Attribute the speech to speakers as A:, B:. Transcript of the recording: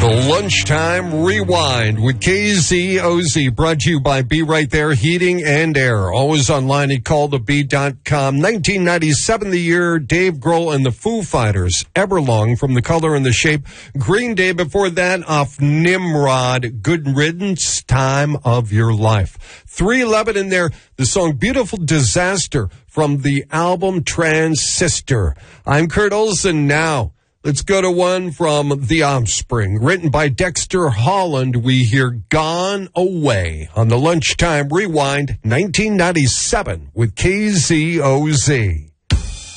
A: Lunchtime Rewind with KZOZ, brought to you by Be Right There Heating and Air. Always online at callthebee.com. 1997, the year Dave Grohl and the Foo Fighters. Everlong from The Color and the Shape. Green Day before that off Nimrod. Good Riddance, Time of Your Life. 311 in there, the song Beautiful Disaster from the album Transistor. I'm Kurt Olson now. Let's go to one from The Offspring. Written by Dexter Holland, we hear Gone Away on the Lunchtime Rewind 1997 with KZOZ.